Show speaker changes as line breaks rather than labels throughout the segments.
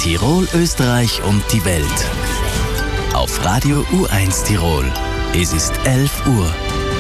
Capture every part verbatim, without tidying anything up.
Tirol, Österreich und die Welt. Auf Radio U eins Tirol. Es ist elf Uhr.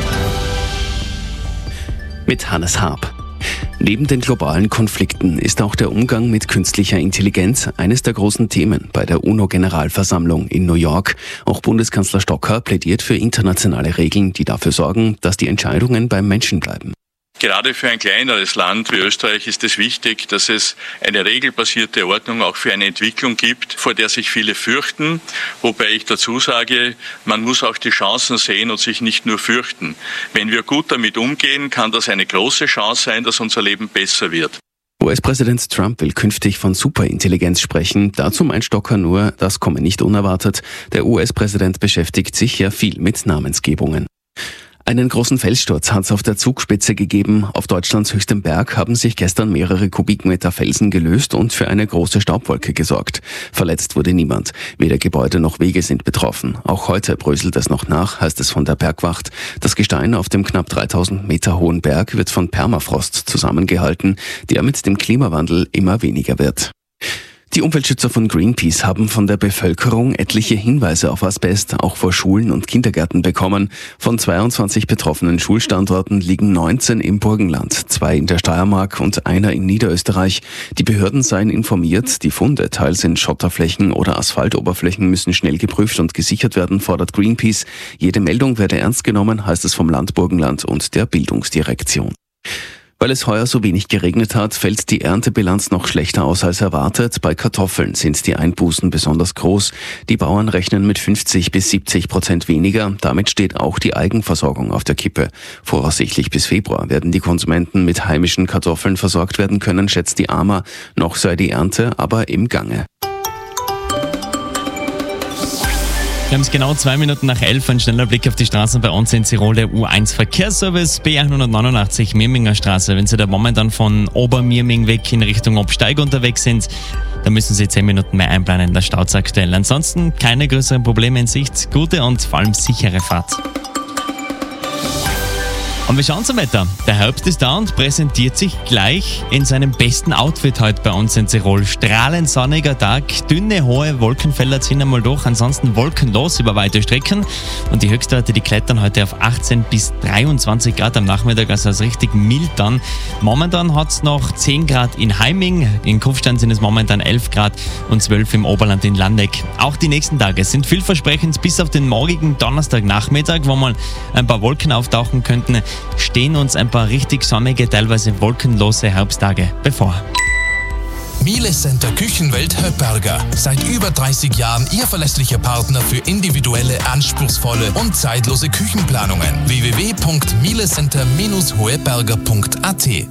Mit Hannes Haab. Neben den globalen Konflikten ist auch der Umgang mit künstlicher Intelligenz eines der großen Themen bei der UNO-Generalversammlung in New York. Auch Bundeskanzler Stocker plädiert für internationale Regeln, die dafür sorgen, dass die Entscheidungen beim Menschen bleiben.
Gerade für ein kleineres Land wie Österreich ist es wichtig, dass es eine regelbasierte Ordnung auch für eine Entwicklung gibt, vor der sich viele fürchten. Wobei ich dazu sage, man muss auch die Chancen sehen und sich nicht nur fürchten. Wenn wir gut damit umgehen, kann das eine große Chance sein, dass unser Leben besser wird.
U S-Präsident Trump will künftig von Superintelligenz sprechen. Dazu meint Stocker nur, das komme nicht unerwartet. Der U S-Präsident beschäftigt sich ja viel mit Namensgebungen. Einen großen Felssturz hat es auf der Zugspitze gegeben. Auf Deutschlands höchstem Berg haben sich gestern mehrere Kubikmeter Felsen gelöst und für eine große Staubwolke gesorgt. Verletzt wurde niemand. Weder Gebäude noch Wege sind betroffen. Auch heute bröselt es noch nach, heißt es von der Bergwacht. Das Gestein auf dem knapp dreitausend Meter hohen Berg wird von Permafrost zusammengehalten, der mit dem Klimawandel immer weniger wird. Die Umweltschützer von Greenpeace haben von der Bevölkerung etliche Hinweise auf Asbest auch vor Schulen und Kindergärten bekommen. Von zweiundzwanzig betroffenen Schulstandorten liegen neunzehn im Burgenland, zwei in der Steiermark und einer in Niederösterreich. Die Behörden seien informiert, die Funde, teils in Schotterflächen oder Asphaltoberflächen, müssen schnell geprüft und gesichert werden, fordert Greenpeace. Jede Meldung werde ernst genommen, heißt es vom Land Burgenland und der Bildungsdirektion. Weil es heuer so wenig geregnet hat, fällt die Erntebilanz noch schlechter aus als erwartet. Bei Kartoffeln sind die Einbußen besonders groß. Die Bauern rechnen mit fünfzig bis siebzig Prozent weniger. Damit steht auch die Eigenversorgung auf der Kippe. Voraussichtlich bis Februar werden die Konsumenten mit heimischen Kartoffeln versorgt werden können, schätzt die A M A. Noch sei die Ernte aber im Gange.
Wir haben es genau zwei Minuten nach elf. Ein schneller Blick auf die Straßen bei uns in Tirol, der U eins Verkehrsservice B hundertneunundachtzig Mirminger Straße. Wenn Sie da momentan von Obermirming weg in Richtung Obsteig unterwegs sind, dann müssen Sie zehn Minuten mehr einplanen, der Stau zu aktuell. Ansonsten keine größeren Probleme in Sicht. Gute und vor allem sichere Fahrt. Und wir schauen zum Wetter. Der Herbst ist da und präsentiert sich gleich in seinem besten Outfit heute bei uns in Tirol. Strahlend sonniger Tag, dünne, hohe Wolkenfelder ziehen einmal durch, ansonsten wolkenlos über weite Strecken. Und die Höchstwerte, die klettern heute auf achtzehn bis dreiundzwanzig Grad am Nachmittag, also ist richtig mild dann. Momentan hat es noch zehn Grad in Heiming, in Kufstein sind es momentan elf Grad und zwölf im Oberland in Landeck. Auch die nächsten Tage sind vielversprechend bis auf den morgigen Donnerstagnachmittag, wo mal ein paar Wolken auftauchen könnten, stehen uns ein paar richtig sonnige, teilweise wolkenlose Herbsttage bevor.
Miele Center Küchenwelt Höpperger. Seit über dreißig Jahren Ihr verlässlicher Partner für individuelle, anspruchsvolle und zeitlose Küchenplanungen. w w w punkt mielecenter Bindestrich hoeberger punkt a t.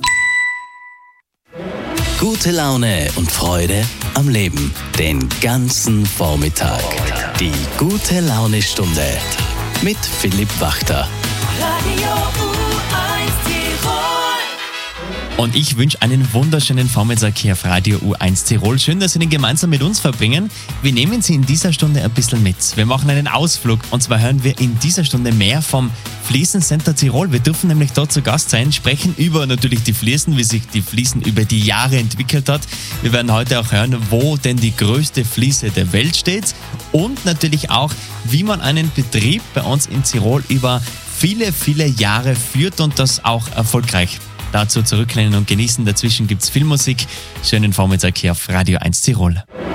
Gute Laune und Freude am Leben. Den ganzen Vormittag. Die gute Laune-Stunde mit Philipp Wachter.
Radio U eins Tirol.
Und ich wünsche einen wunderschönen Vormittag hier auf Radio U eins Tirol. Schön, dass Sie den gemeinsam mit uns verbringen. Wir nehmen Sie in dieser Stunde ein bisschen mit. Wir machen einen Ausflug und zwar hören wir in dieser Stunde mehr vom Fliesencenter Tirol. Wir dürfen nämlich dort zu Gast sein, sprechen über natürlich die Fliesen, wie sich die Fliesen über die Jahre entwickelt hat. Wir werden heute auch hören, wo denn die größte Fliese der Welt steht und natürlich auch, wie man einen Betrieb bei uns in Tirol über viele, viele Jahre führt und das auch erfolgreich. Dazu zurücklehnen und genießen. Dazwischen gibt's viel Musik. Schönen Vormittag hier auf Radio eins Tirol.